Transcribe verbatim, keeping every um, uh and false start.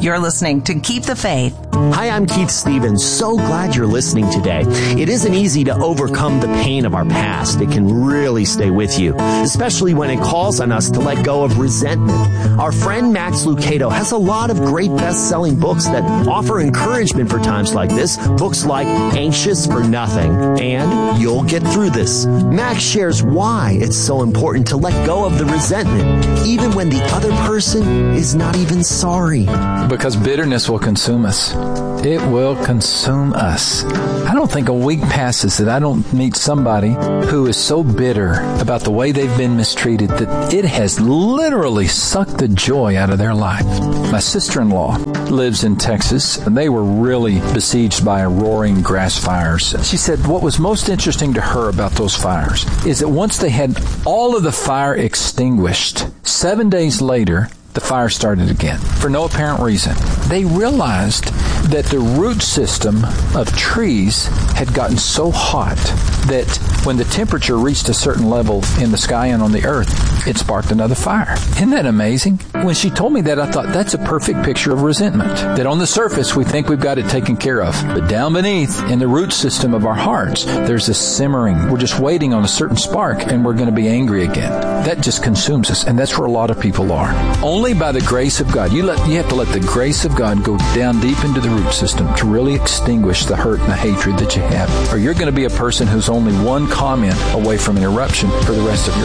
You're listening to Keep the Faith. Hi, I'm Keith Stevens. So glad you're listening today. It isn't easy to overcome the pain of our past. It can really stay with you, especially when it calls on us to let go of resentment. Our friend Max Lucado has a lot of great best-selling books that offer encouragement for times like this. Books like Anxious for Nothing and You'll Get Through This. Max shares why it's so important to let go of the resentment, even when the other person is not even sorry. Because bitterness will consume us. It will consume us. I don't think a week passes that I don't meet somebody who is so bitter about the way they've been mistreated that it has literally sucked the joy out of their life. My sister-in-law lives in Texas, and they were really besieged by roaring grass fires. She said what was most interesting to her about those fires is that once they had all of the fire extinguished, seven days later, the fire started again for no apparent reason. They realized that the root system of trees had gotten so hot that when the temperature reached a certain level in the sky and on the earth, it sparked another fire. Isn't that amazing? When she told me that, I thought that's a perfect picture of resentment. That on the surface, we think we've got it taken care of. But down beneath, in the root system of our hearts, there's a simmering. We're just waiting on a certain spark, and we're going to be angry again. That just consumes us, and that's where a lot of people are. Only by the grace of God. You let you have to let the grace of God go down deep into the root system to really extinguish the hurt and the hatred that you have. Or you're going to be a person who's only one comment away from an eruption for the rest of your life.